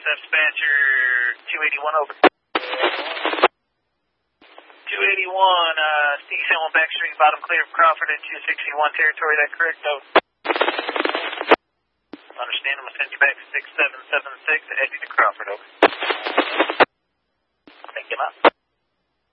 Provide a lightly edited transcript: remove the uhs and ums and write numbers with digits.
dispatcher 281 over. 281, C71 Backstreet, bottom clear of Crawford at 261 territory, that correct? Over. Understand, I'm going to send you back 6776 heading to Crawford, over.